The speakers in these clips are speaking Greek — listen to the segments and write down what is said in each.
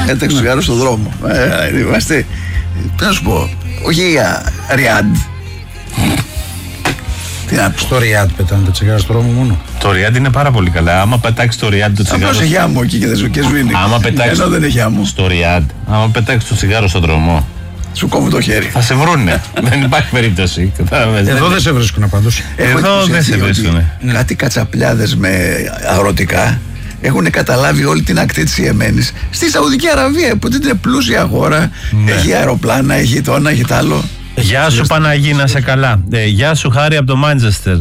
Έταξε το τσιγάρο στον δρόμο. Είμαστε, τι να σου πω, όχι για Ριάντ. Στο Ριάντ πετάνε τα τσιγάρα στον δρόμο μόνο. Το Ριάντ είναι πάρα πολύ καλά. Άμα πετάξει το Ριάντ το τσιγάρο. Απλώς έχει άμμο εκεί και δεν σβήνει. Άμα πετάξει. Ενώ δεν έχει άμμο. Στο Ριάντ, άμα πετάξει το τσιγάρο στον δρόμο, σου κόβουν το χέρι. θα σε βρούνε. Δεν υπάρχει περίπτωση. Εδώ δεν σε βρίσκουν πάντως. Εδώ δεν σε βρίσκουν. Κάτι κατσαπλιάδες με αγροτικά έχουν καταλάβει όλη την ακτή της Ιεμένης. Στη Σαουδική Αραβία, που είναι πλούσια χώρα, έχει αεροπλάνα, έχει το ένα, έχει το άλλο. Γεια σου Παναγί, να σε καλά. Γεια σου Χάρη από το Μάντσεστερ.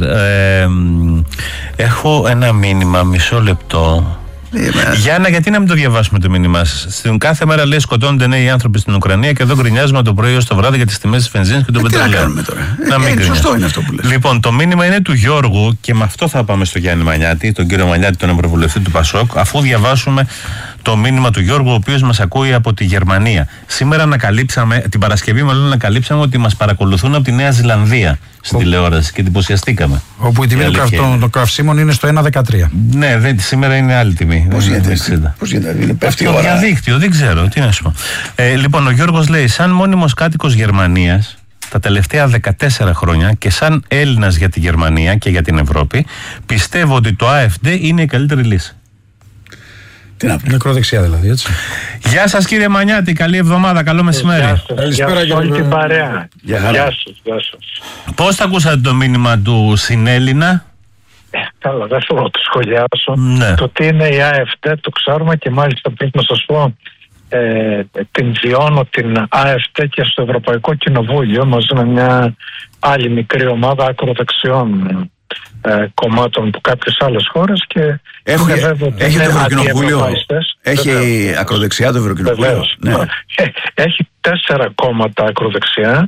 Έχω ένα μήνυμα, μισό λεπτό. Γιάννα, γιατί να μην το διαβάσουμε το μήνυμά σας? Στην κάθε μέρα λέει σκοτώνονται νέοι άνθρωποι στην Ουκρανία και εδώ γκρινιάζουμε το πρωί ως το βράδυ για τις τιμές της βενζίνης και του πετρελαίου. Τι να κάνουμε τώρα? Να μην σωστό είναι αυτό που λες. Λοιπόν, το μήνυμα είναι του Γιώργου και με αυτό θα πάμε στο Γιάννη Μανιάτη, τον κύριο Μανιάτη, τον ευρωβουλευτή του Πασόκ, αφού διαβάσουμε το μήνυμα του Γιώργου, ο οποίος μας ακούει από τη Γερμανία. Σήμερα ανακαλύψαμε, την Παρασκευή μάλλον ανακαλύψαμε ότι μας παρακολουθούν από τη Νέα Ζηλανδία στην τηλεόραση και εντυπωσιαστήκαμε. Όπου η τιμή των καυσίμων είναι στο 1,13. Ναι, σήμερα είναι άλλη τιμή. Πώς γίνεται, πέφτει η ώρα. Διαδίκτυο, δεν ξέρω, τι να σου πω. Λοιπόν, ο Γιώργος λέει, σαν μόνιμος κάτοικος Γερμανίας, τα τελευταία 14 χρόνια και σαν Έλληνας για τη Γερμανία και για την Ευρώπη, πιστεύω ότι το AfD είναι η καλύτερη λύση. Τι να πει. Μικροδεξιά δηλαδή, έτσι. Γεια σας κύριε Μανιάτη, καλή εβδομάδα, καλό μεσημέρι. Καλησπέρα για όλη την παρέα. Γεια σας. Πώς θα ακούσατε το μήνυμα του συνέλληνα? Καλά, δεν θέλω να το σχολιάσω. Ναι. Το τι είναι η AfD το ξέρουμε και μάλιστα πρέπει να σας πω την βιώνω την AfD και στο Ευρωπαϊκό Κοινοβούλιο μαζί με μια άλλη μικρή ομάδα ακροδεξιών κομμάτων από κάποιες άλλες χώρες και έχει το Ευρωκοινοβούλιο. Έχει ακροδεξιά το Ευρωκοινοβούλιο. Ναι. Έχει 4 κόμματα ακροδεξιά,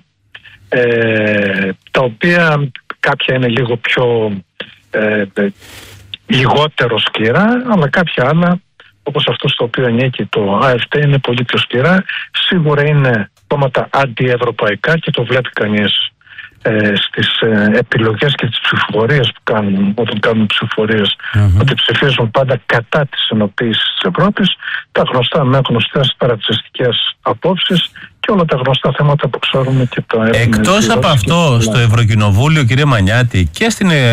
τα οποία κάποια είναι λίγο πιο λιγότερο σκληρά, αλλά κάποια άλλα, όπως αυτό στο οποίο ανήκει το AfD, είναι πολύ πιο σκληρά. Σίγουρα είναι κόμματα αντιευρωπαϊκά και το βλέπει κανείς στις επιλογές και τις ψηφοφορίες που κάνουν, όταν κάνουν ψηφοφορίες, ότι ψηφίζουν πάντα κατά της ενοποίησης της Ευρώπης, τα γνωστά με γνωστές παρατσιστικές απόψεις και όλα τα γνωστά θέματα που ξέρουμε και τα έχουμε. Εκτός από αυτό, στο Ευρωκοινοβούλιο, κύριε Μανιάτη, και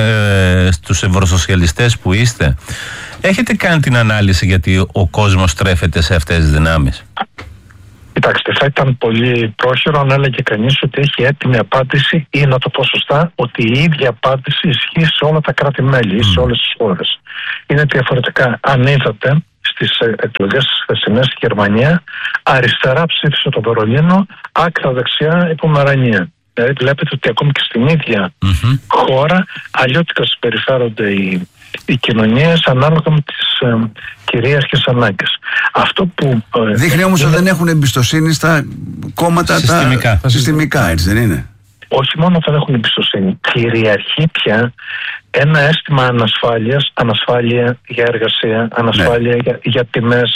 στους ευρωσοσιαλιστές που είστε, έχετε κάνει την ανάλυση γιατί ο κόσμος στρέφεται σε αυτές τις δυνάμεις? Κοιτάξτε, θα ήταν πολύ πρόχειρο αν έλεγε κανείς ότι έχει έτοιμη απάντηση ή, να το πω σωστά, ότι η ίδια απάντηση ισχύει σε όλα τα κράτη-μέλη ή σε όλες τις χώρες. Είναι διαφορετικά. Αν είδατε στις εκλογές της χθεσινές στη Γερμανία, αριστερά ψήφισε το Βερολίνο, άκρα δεξιά η Πομερανία. Δηλαδή βλέπετε ότι ακόμη και στην ίδια χώρα αλλιώτικα συμπεριφέρονται οι κοινωνίες ανάλογα με τις κυρίαρχες ανάγκες. Αυτό που δείχνει όμως ότι δεν έχουν εμπιστοσύνη στα κόμματα τα συστημικά, έτσι δεν είναι? Όχι μόνο δεν έχουν εμπιστοσύνη, κυριαρχεί πια ένα αίσθημα ανασφάλειας, ανασφάλεια για εργασία, ανασφάλεια για τιμές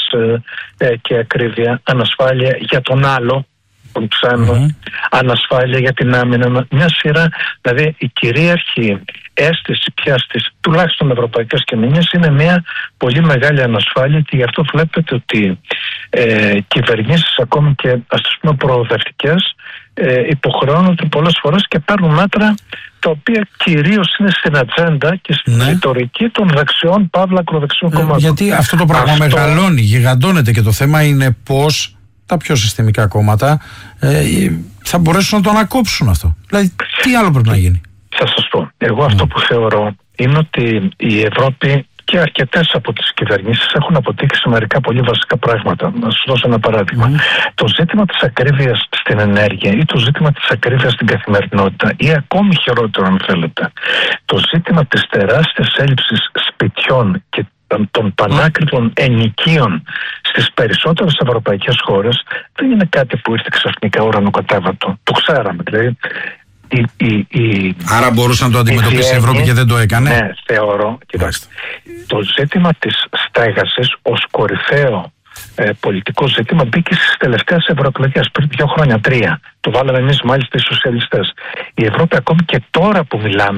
και ακρίβεια, ανασφάλεια για τον άλλο, τον ξένο, ανασφάλεια για την άμυνα, μια σειρά, δηλαδή η κυρίαρχη αίσθηση πια στις τουλάχιστον ευρωπαϊκές κοινωνίες είναι μια πολύ μεγάλη ανασφάλεια και γι' αυτό βλέπετε ότι κυβερνήσεις ακόμη και ας τις πούμε προοδευτικές υποχρεώνονται πολλές φορές και παίρνουν μέτρα τα οποία κυρίως είναι στην ατζέντα και στην ρητορική των δεξιών παύλα ακροδεξιών κομμάτων. Γιατί αυτό το πράγμα μεγαλώνει, γιγαντώνεται και το θέμα είναι πώς τα πιο συστημικά κόμματα θα μπορέσουν να το ανακόψουν αυτό. Δηλαδή τι άλλο πρέπει να γίνει? Θα σας πω, εγώ αυτό που θεωρώ είναι ότι η Ευρώπη και αρκετές από τις κυβερνήσεις έχουν αποτύχει σε μερικά πολύ βασικά πράγματα. Να σας δώσω ένα παράδειγμα. Το ζήτημα της ακρίβειας στην ενέργεια ή το ζήτημα της ακρίβειας στην καθημερινότητα ή ακόμη χειρότερο αν θέλετε, το ζήτημα της τεράστιας έλλειψης σπιτιών και των πανάκριβων ενοικίων στις περισσότερες ευρωπαϊκές χώρες δεν είναι κάτι που ήρθε ξαφνικά ουρανοκατέβατο. Το ξέραμε δηλαδή. Άρα μπορούσε να το αντιμετωπίσει η Ευρώπη και δεν το έκανε? Ναι, θεωρώ. Κοιτάξτε, το ζήτημα της στέγασης ως κορυφαίο πολιτικό ζήτημα μπήκε στις τελευταίες ευρωεκλογές πριν 2 χρόνια, 3. Το βάλαμε εμείς μάλιστα οι σοσιαλιστές. Η Ευρώπη ακόμη και τώρα που μιλάμε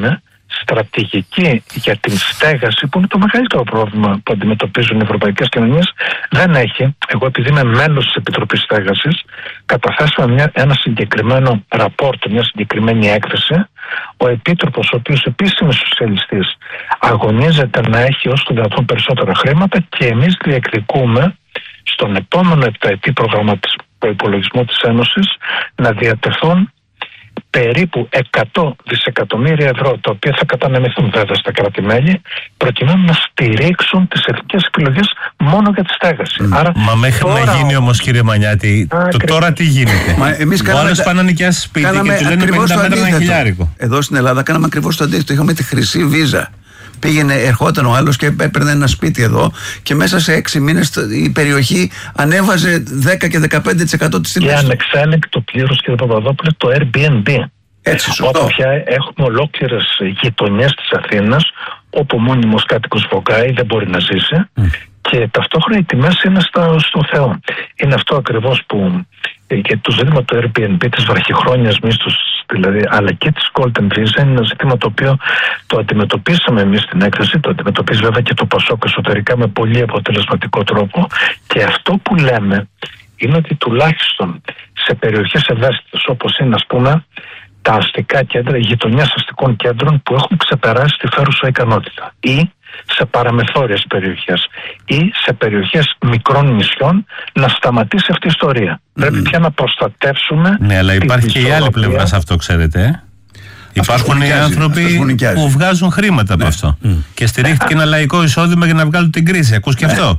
στρατηγική για την στέγαση, που είναι το μεγαλύτερο πρόβλημα που αντιμετωπίζουν οι ευρωπαϊκές κοινωνίες, δεν έχει. Εγώ, επειδή είμαι μέλος της Επιτροπής Στέγασης, καταθέσαμε ένα συγκεκριμένο ραπόρτ, μια συγκεκριμένη έκθεση. Ο Επίτροπος, ο οποίος επίσης είναι σοσιαλιστής, αγωνίζεται να έχει όσο το δυνατόν περισσότερα χρήματα, και εμείς διεκδικούμε στον επόμενο επταετή πρόγραμμα της προϋπολογισμού της Ένωσης να διατεθούν περίπου 100 δισεκατομμύρια ευρώ, τα οποία θα κατανεμηθούν βέβαια στα κράτη-μέλη, προκειμένου να στηρίξουν τις εθνικές επιλογές μόνο για τη στέγαση. Άρα, μα μέχρι τώρα, να γίνει όμως, κύριε Μανιάτη, τώρα τι γίνεται? Ο άλλος πάει να νοικιάσει σπίτι και του λένε 50 μέτρα ένα χιλιάρικο. Εδώ στην Ελλάδα κάναμε ακριβώς το αντίθετο. Είχαμε τη χρυσή βίζα. Πήγαινε, ερχόταν ο άλλος και έπαιρνε ένα σπίτι εδώ, και μέσα σε 6 μήνες η περιοχή ανέβαζε 10 και 15% της τιμής. Και ανεξέλεγκτο πλήρως, κύριε Παπαδόπουλε, το Airbnb. Έτσι, σωστό. Όταν πια έχουμε ολόκληρες γειτονιές της Αθήνας, όπου ο μόνιμος κάτοικος βογκάει, δεν μπορεί να ζήσει, και ταυτόχρονα οι τιμές είναι στο Θεό. Είναι αυτό ακριβώς που και το ζήτημα του Airbnb, της βραχυχρόνιας μίσθωσης δηλαδή, αλλά και της Golden Visa, είναι ένα ζήτημα το οποίο το αντιμετωπίσαμε εμείς στην έκθεση, το αντιμετωπίζει βέβαια και το ΠΑΣΟΚ εσωτερικά με πολύ αποτελεσματικό τρόπο, και αυτό που λέμε είναι ότι τουλάχιστον σε περιοχές ευαίσθητες, όπως είναι, ας πούμε, τα αστικά κέντρα, οι γειτονιές αστικών κέντρων που έχουν ξεπεράσει τη φέρουσα ικανότητα, ή σε παραμεθόριες περιοχές ή σε περιοχές μικρών νησιών, να σταματήσει αυτή η ιστορία. Πρέπει πια να προστατεύσουμε. Ναι, αλλά υπάρχει και η άλλη πλευρά σε αυτό, ξέρετε. Υπάρχουν οι άνθρωποι που βγάζουν χρήματα από αυτό. Και στηρίχθηκε ένα λαϊκό εισόδημα για να βγάλουν την κρίση. Ακούς και αυτό.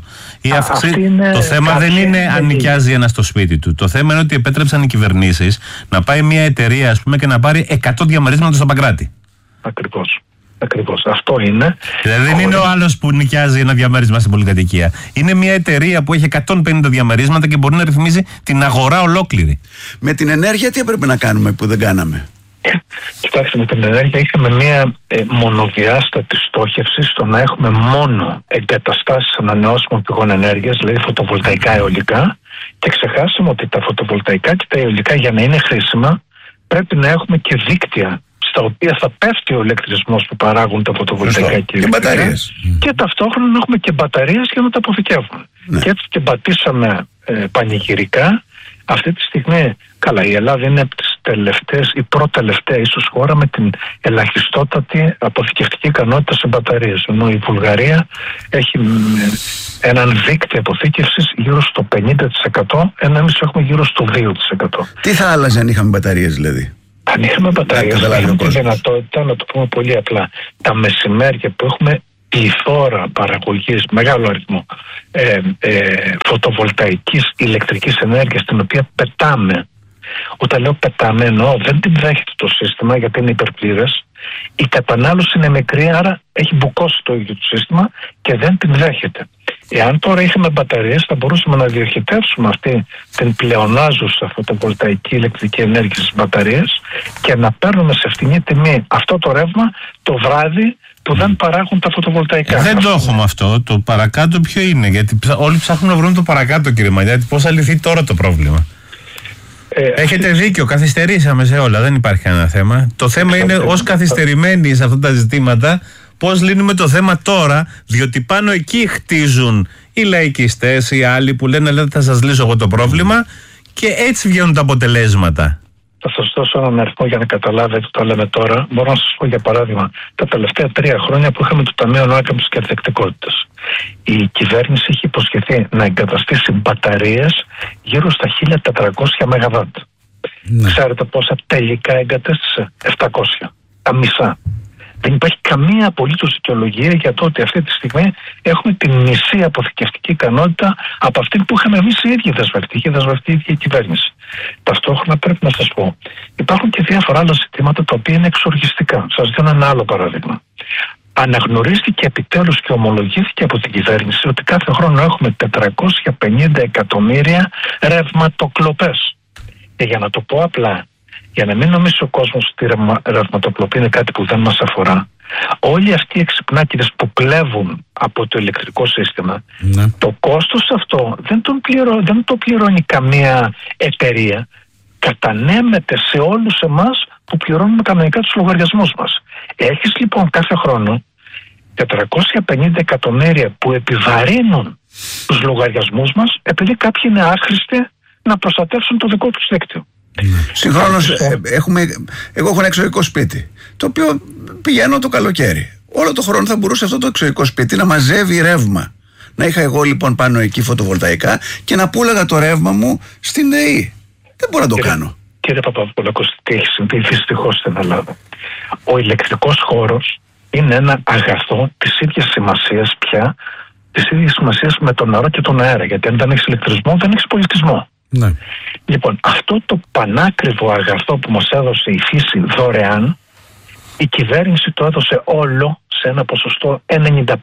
Το θέμα δεν είναι αν νοικιάζει ένα στο σπίτι του. Το θέμα είναι ότι επέτρεψαν οι κυβερνήσεις να πάει μια εταιρεία, ας πούμε, και να πάρει 100 διαμερίσματα στο Παγκράτη. Ακριβώς. Αυτό είναι. Δηλαδή δεν είναι ο άλλος που νοικιάζει ένα διαμέρισμα στην πολυκατοικία. Είναι μια εταιρεία που έχει 150 διαμερίσματα και μπορεί να ρυθμίζει την αγορά ολόκληρη. Με την ενέργεια τι έπρεπε να κάνουμε που δεν κάναμε? Κοιτάξτε, με την ενέργεια είχαμε μια μονοδιάστατη στόχευση στο να έχουμε μόνο εγκαταστάσεις ανανεώσιμων πηγών ενέργειας, δηλαδή φωτοβολταϊκά, αιωλικά, και ξεχάσαμε ότι τα φωτοβολταϊκά και τα αιωλικά, για να είναι χρήσιμα, πρέπει να έχουμε και δίκτυα στα οποία θα πέφτει ο ηλεκτρισμός που παράγουν τα φωτοβολταϊκά και μπαταρίες. Και ταυτόχρονα να έχουμε και μπαταρίες για να τα αποθηκεύουμε. Ναι. Και έτσι και πατήσαμε πανηγυρικά. Αυτή τη στιγμή, καλά, η Ελλάδα είναι από τις τελευταίες, η πρώτη-τελευταία ίσως χώρα με την ελαχιστότατη αποθηκευτική ικανότητα σε μπαταρίες. Ενώ η Βουλγαρία έχει έναν δείκτη αποθήκευσης γύρω στο 50%, ενώ εμείς έχουμε γύρω στο 2%. Τι θα άλλαζε αν είχαμε μπαταρίες, δηλαδή? Αν είχαμε μπαταρίες, έχουμε τη δυνατότητα, να το πούμε πολύ απλά, τα μεσημέρια που έχουμε πληθώρα παραγωγής, μεγάλο αριθμό φωτοβολταϊκής ηλεκτρικής ενέργειας, την οποία πετάμε. Όταν λέω πετάμε, εννοώ δεν την δέχεται το σύστημα, γιατί είναι υπερπλήρες. Η κατανάλωση είναι μικρή, άρα έχει μπουκώσει το ίδιο το σύστημα και δεν την δέχεται. Εάν τώρα είχαμε μπαταρίες, θα μπορούσαμε να διοχετεύσουμε αυτή την πλεονάζουσα φωτοβολταϊκή ηλεκτρική ενέργεια στις μπαταρίες και να παίρνουμε σε φτηνή τιμή αυτό το ρεύμα το βράδυ που δεν παράγουν τα φωτοβολταϊκά. Δεν το έχουμε αυτό. Το παρακάτω ποιο είναι? Γιατί όλοι ψάχνουν να βρουν το παρακάτω, κύριε Μανιάτη. Πώς θα λυθεί τώρα το πρόβλημα? Έχετε δίκιο, καθυστερήσαμε σε όλα, δεν υπάρχει κανένα θέμα. Το θέμα είναι, ως καθυστερημένοι σε αυτά τα ζητήματα, πώς λύνουμε το θέμα τώρα, διότι πάνω εκεί χτίζουν οι λαϊκιστές, οι άλλοι που λένε θα σας λύσω εγώ το πρόβλημα, και έτσι βγαίνουν τα αποτελέσματα. Θα σας δώσω έναν αριθμό για να καταλάβετε το λέμε τώρα. Μπορώ να σας πω για παράδειγμα τα τελευταία 3 χρόνια που είχαμε το Ταμείο Ανάκαμψης και Ανθεκτικότητας. Η κυβέρνηση είχε υποσχεθεί να εγκαταστήσει μπαταρίες γύρω στα 1400 ΜΒ. Ξέρετε πόσα τελικά εγκατέστησε? 700. Τα μισά. Δεν υπάρχει καμία απολύτως δικαιολογία για το ότι αυτή τη στιγμή έχουμε την μισή αποθηκευτική ικανότητα από αυτή που είχαμε εμείς οι ίδιοι δεσμευτεί. Είχε δεσμευτεί η ίδια η κυβέρνηση. Ταυτόχρονα πρέπει να σας πω, υπάρχουν και διάφορα άλλα ζητήματα τα οποία είναι εξοργιστικά. Σας δίνω ένα άλλο παράδειγμα. Αναγνωρίστηκε επιτέλους και ομολογήθηκε από την κυβέρνηση ότι κάθε χρόνο έχουμε 450 εκατομμύρια ρευματοκλοπές. Και για να το πω απλά, για να μην νομίσει ο κόσμος ότι η ρευματοκλοπή είναι κάτι που δεν μας αφορά, όλοι αυτοί οι εξυπνάκηδες που κλέβουν από το ηλεκτρικό σύστημα, το κόστος αυτό δεν το πληρώνει καμία εταιρεία. Κατανέμεται σε όλους εμάς που πληρώνουμε κανονικά τους λογαριασμούς μας. Έχεις λοιπόν κάθε χρόνο 450 εκατομμύρια που επιβαρύνουν τους λογαριασμούς μας επειδή κάποιοι είναι άχρηστοι να προστατεύσουν το δικό τους δίκτυο. Συγχρόνως εγώ έχω ένα εξωτερικό σπίτι, το οποίο πηγαίνω το καλοκαίρι. Όλο το χρόνο θα μπορούσε αυτό το εξωτερικό σπίτι να μαζεύει ρεύμα. Να είχα εγώ λοιπόν πάνω εκεί φωτοβολταϊκά και να πούλαγα το ρεύμα μου στην ΕΕ. Δεν μπορώ να το κάνω. Κύριε Παπαδόπουλο, τι έχει συμβεί δυστυχώς στην Ελλάδα. Ο ηλεκτρικός χώρος είναι ένα αγαθό της ίδιας σημασίας πια, της ίδιας σημασίας με το νερό και τον αέρα. Γιατί αν δεν έχεις ηλεκτρισμό, δεν έχεις πολιτισμό. Ναι. Λοιπόν, αυτό το πανάκριβο αγαθό που μας έδωσε η φύση δωρεάν, η κυβέρνηση το έδωσε όλο σε ένα ποσοστό 95%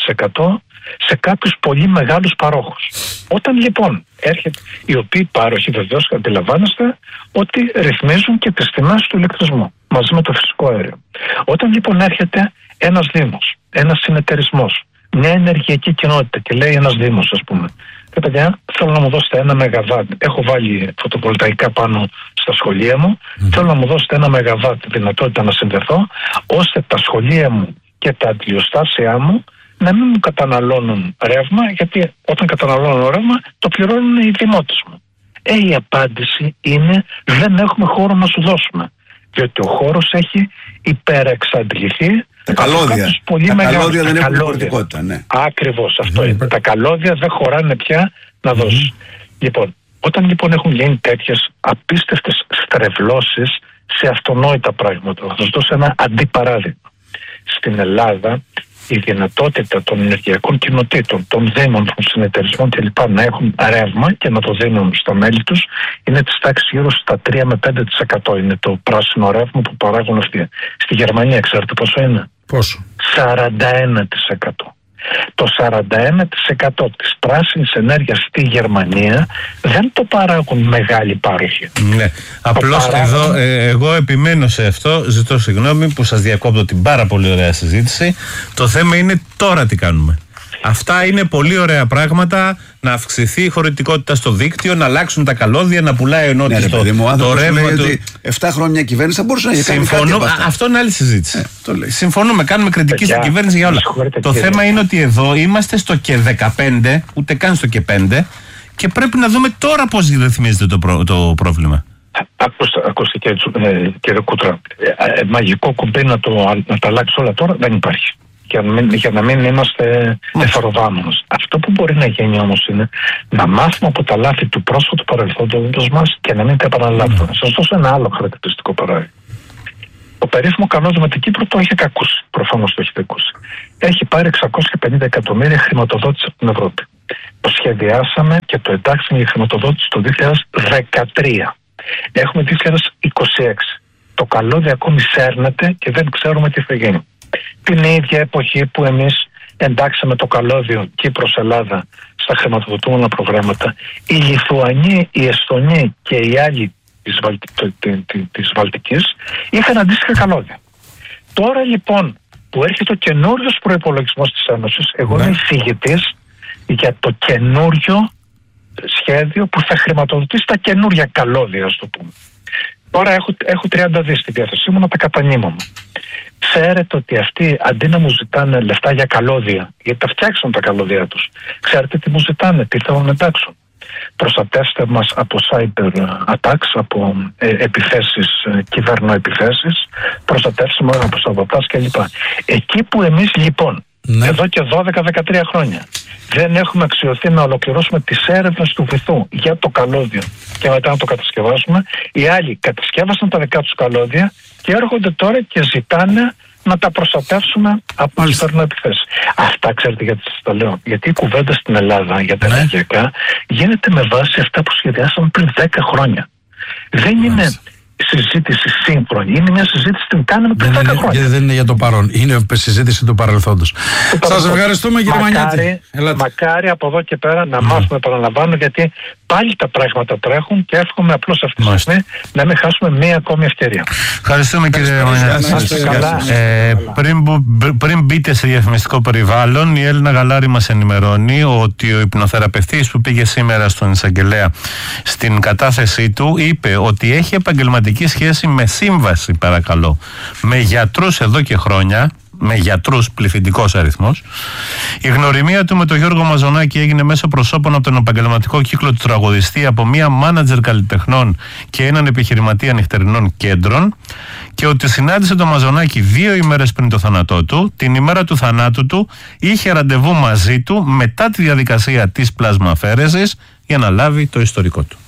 σε κάποιους πολύ μεγάλους παρόχους. Όταν λοιπόν έρχεται, οι οποίοι πάροχοι βεβαίως αντιλαμβάνεστε ότι ρυθμίζουν και τις τιμές του ηλεκτρισμού μαζί με το φυσικό αέριο. Όταν λοιπόν έρχεται ένας δήμος, ένας συνεταιρισμός, μια ενεργειακή κοινότητα και λέει ένας δήμος, ας πούμε, παιδιά, θέλω να μου δώσετε 1 ΜΒ. Έχω βάλει φωτοβολταϊκά πάνω στα σχολεία μου. Θέλω να μου δώσετε 1 ΜΒ δυνατότητα να συνδεθώ, ώστε τα σχολεία μου και τα αντιλιοστάσια μου να μην μου καταναλώνουν ρεύμα, γιατί όταν καταναλώνουν ρεύμα το πληρώνουν οι δημότες μου. Η απάντηση είναι δεν έχουμε χώρο να σου δώσουμε. Διότι ο χώρος έχει υπερεξαντληθεί. Τα καλώδια. Τα καλώδια δεν έχουν χωρητικότητα. Ναι. Ακριβώς αυτό είναι. Τα καλώδια δεν χωράνε πια να δώσουν. Λοιπόν, όταν λοιπόν έχουν γίνει τέτοιες απίστευτες στρεβλώσεις σε αυτονόητα πράγματα, θα σας δώσω ένα αντιπαράδειγμα. Στην Ελλάδα η δυνατότητα των ενεργειακών κοινοτήτων, των δήμων, των συνεταιρισμών κλπ. Να έχουν ρεύμα και να το δίνουν στα μέλη τους είναι της τάξης γύρω στα 3 με 5%. Είναι το πράσινο ρεύμα που παράγουν αυτοί. Στη Γερμανία ξέρετε πόσο είναι? Πόσο? 41%. Το 41% της πράσινης ενέργειας στη Γερμανία δεν το παράγουν μεγάλοι πάροχοι. Ναι. Απλώς εδώ εγώ επιμένω σε αυτό. Ζητώ συγγνώμη που σας διακόπτω την πάρα πολύ ωραία συζήτηση. Το θέμα είναι τώρα τι κάνουμε. Αυτά είναι πολύ ωραία πράγματα. Να αυξηθεί η χωρητικότητα στο δίκτυο, να αλλάξουν τα καλώδια, να πουλάει ο Νότης το ρεύμα. 7 χρόνια κυβέρνηση θα μπορούσε να έχει κάνει κάτι από αυτά. Αυτό είναι άλλη συζήτηση. Συμφωνούμε, κάνουμε κριτική στην κυβέρνηση για όλα. Το θέμα είναι ότι εδώ είμαστε στο και 15, ούτε καν στο και 5, και πρέπει να δούμε τώρα πώς ρυθμίζεται το πρόβλημα. Ακούστε κύριε Κούτρα, μαγικό κουμπί να τα αλλάξει όλα τώρα δεν υπάρχει. Για να μην είμαστε εθαρροδάμονες. Αυτό που μπορεί να γίνει όμως είναι να μάθουμε από τα λάθη του πρόσφατου παρελθόντος μας και να μην τα επαναλάβουμε. Να σας δώσω ένα άλλο χαρακτηριστικό παράδειγμα. Το περίφημο καλώδιο με την Κύπρο το έχετε ακούσει. Προφανώς το έχετε ακούσει. Έχει πάρει 650 εκατομμύρια χρηματοδότηση από την Ευρώπη. Το σχεδιάσαμε και το εντάξαμε για χρηματοδότηση το 2013. Έχουμε 2026. Το καλώδιο ακόμη σέρνεται και δεν ξέρουμε τι θα γίνει. Την ίδια εποχή που εμείς εντάξαμε το καλώδιο Κύπρος-Ελλάδα στα χρηματοδοτούμενα προγράμματα, η Λιθουανία, η Εστονία και οι άλλοι της Βαλτικής είχαν αντίστοιχα καλώδια. Τώρα λοιπόν που έρχεται ο καινούριος προϋπολογισμός της Ένωσης, εγώ είμαι εισηγητής για το καινούριο σχέδιο που θα χρηματοδοτήσει τα καινούρια καλώδια, ας το πούμε. Τώρα έχω 30 δις στη διάθεσή μου να τα κατανείμω. Ξέρετε ότι αυτοί αντί να μου ζητάνε λεφτά για καλώδια, γιατί τα φτιάξαν τα καλώδια τους, ξέρετε τι μου ζητάνε, τι θέλουν να εντάξουν? Προστατεύστε μας από cyber attacks, από επιθέσεις, κυβερνοεπιθέσεις, προστατεύστε μας από σαботάζ κλπ. Εκεί που εμείς λοιπόν εδώ και 12-13 χρόνια δεν έχουμε αξιωθεί να ολοκληρώσουμε τις έρευνες του βυθού για το καλώδιο και μετά να το κατασκευάσουμε, οι άλλοι κατασκεύασαν τα δικά τους καλώδια και έρχονται τώρα και ζητάνε να τα προστατεύσουμε από τις κυβερνοεπιθέσεις. Αυτά ξέρετε γιατί σας τα λέω? Γιατί η κουβέντα στην Ελλάδα για τα ενεργειακά γίνεται με βάση αυτά που σχεδιάσαμε πριν 10 χρόνια. Δεν είναι συζήτηση σύγχρονη. Είναι μια συζήτηση που κάναμε πριν 10 χρόνια. Δεν είναι για το παρόν. Είναι συζήτηση του παρελθόντος. Σας ευχαριστούμε κύριε Μανιάτη. Μακάρι από εδώ και πέρα να μάθουμε, επαναλαμβάνω, γιατί πάλι τα πράγματα τρέχουν και εύχομαι απλώς αυτή τη στιγμή να μην χάσουμε μία ακόμη ευκαιρία. Ευχαριστούμε κύριε Μανιάτη. Πριν μπείτε σε διαφημιστικό περιβάλλον, η Έλληνα Γαλάρη μας ενημερώνει ότι ο υπνοθεραπευτής που πήγε σήμερα στον εισαγγελέα στην κατάθεσή του είπε ότι έχει επαγγελματική σχέση με σύμβαση, παρακαλώ, με γιατρούς εδώ και χρόνια, με γιατρούς, πληθυντικός αριθμός. Η γνωριμία του με τον Γιώργο Μαζονάκη έγινε μέσω προσώπων από τον επαγγελματικό κύκλο του τραγουδιστή, από μία μάνατζερ καλλιτεχνών και έναν επιχειρηματία νυχτερινών κέντρων, και ότι συνάντησε τον Μαζονάκη 2 ημέρες πριν το θάνατό του. Την ημέρα του θανάτου του είχε ραντεβού μαζί του μετά τη διαδικασία της πλασμαφαίρεσης για να λάβει το ιστορικό του.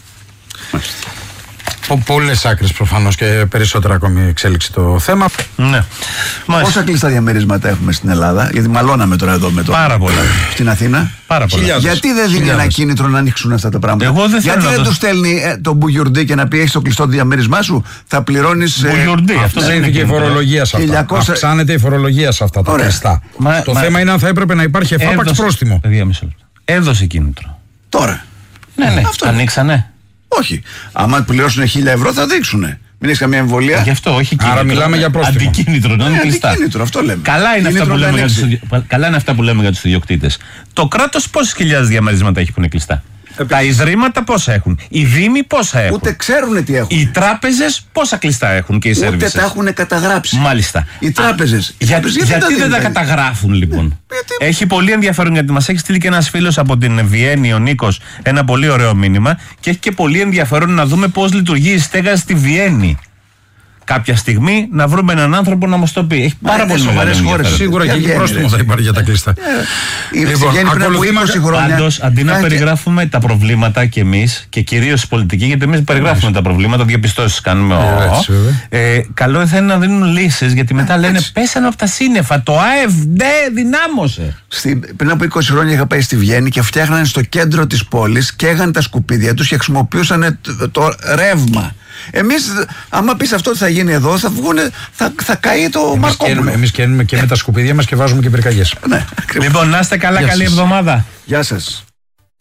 Πολλές άκρες προφανώς και περισσότερα ακόμη εξέλιξη το θέμα. Ναι. Πόσα κλειστά διαμερίσματα έχουμε στην Ελλάδα? Γιατί μαλώναμε τώρα εδώ με το. Πάρα πολλά. Στην Αθήνα. Πάρα πολλά. Γιατί δεν δίνει ένα κίνητρο να ανοίξουν αυτά τα πράγματα? Γιατί δεν του στέλνει τον Μπουγιουρντή και να πει: έχεις το κλειστό διαμέρισμά σου, θα πληρώνεις. Μπουγιουρντή, αυτό δεν είναι και η φορολογία σε αυτά. Αυξάνεται η φορολογία σε αυτά τα κλειστά. Το θέμα είναι αν θα έπρεπε να υπάρχει εφάπαξ πρόστιμο. Έδωσε κίνητρο. Τώρα. Ναι. Ανοίξανε. Όχι. Άμα πληρώσουν 1.000 ευρώ θα δείξουνε. Μην έχει καμία εμβολία. Γι' αυτό, όχι κίνητρο. Άρα μιλάμε για πρόστιμο. Αντικίνητρο, να είναι κλειστά. Αντικίνητρο, αυτό λέμε. Καλά είναι αυτά που λέμε για τους ιδιοκτήτες. Το κράτος πόσες χιλιάδες διαμερίσματα έχει που είναι κλειστά? Τα ιδρύματα πόσα έχουν? Οι δήμοι πόσα έχουν? Ούτε ξέρουν τι έχουν. Οι τράπεζες πόσα κλειστά έχουν και οι σέρβισες? Ούτε τα έχουν καταγράψει. Μάλιστα. Οι τράπεζες. Γιατί δεν τα καταγράφουν λοιπόν? Έχει πολύ ενδιαφέρον, γιατί μας έχει στείλει και ένας φίλος από την Βιέννη, ο Νίκος, ένα πολύ ωραίο μήνυμα, και έχει και πολύ ενδιαφέρον να δούμε πώς λειτουργεί η στέγαση στη Βιέννη. Κάποια στιγμή να βρούμε έναν άνθρωπο να μας το πει. Έχει πάρα πολύ μεγάλες χώρες. Σίγουρα και εκεί πρόστιμο θα υπάρχει για τα κλειστά. Πάντως, αντί να περιγράφουμε τα προβλήματα κι εμείς, και κυρίως οι πολιτικοί, γιατί εμείς περιγράφουμε τα προβλήματα, διαπιστώσεις κάνουμε. Καλό θα είναι να δίνουν λύσεις, γιατί μετά λένε πέσανε από τα σύννεφα. Το ΑΕΒ δυνάμωσε. Πριν από 20 χρόνια είχα πάει στη Βιέννη και φτιάχνανε στο κέντρο της πόλης, καίγανε τα σκουπίδια τους και χρησιμοποιούσαν το ρεύμα. Εμείς, άμα πεις αυτό ότι θα γίνει εδώ, θα βγούνε, θα καεί το Μαρκόπουλο. Εμείς καίνουμε και με τα σκουπίδια μας και βάζουμε και πυρκαγιές. Ναι, λοιπόν, να είστε καλά, καλή εβδομάδα. Γεια σας.